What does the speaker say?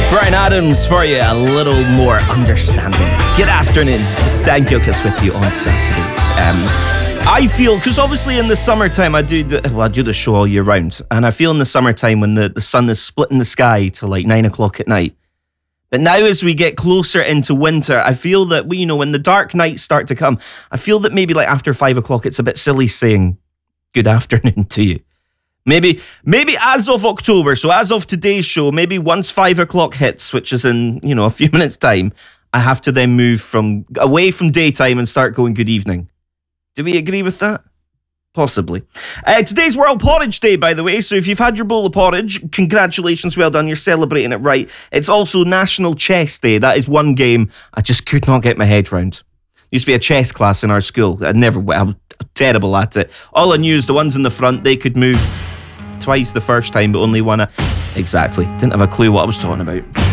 Bryan Adams for you, a little more understanding. Good afternoon, it's Dan Gilkis with you on Saturdays. I feel, because obviously in the summertime I do the show all year round, and I feel in the summertime when the sun is splitting the sky to like 9 o'clock at night. But now as we get closer into winter, I feel that, when the dark nights start to come, I feel that maybe like after 5 o'clock it's a bit silly saying good afternoon to you. Maybe as of October, so as of today's show, maybe once 5 o'clock hits, which is in, a few minutes' time, I have to then move away from daytime and start going good evening. Do we agree with that? Possibly. Today's World Porridge Day, by the way, so if you've had your bowl of porridge, congratulations, well done, you're celebrating it right. It's also National Chess Day. That is one game I just could not get my head round. Used to be a chess class in our school. I was terrible at it. All I knew is the ones in the front, they could move twice the first time, but only one. Exactly. Didn't have a clue what I was talking about.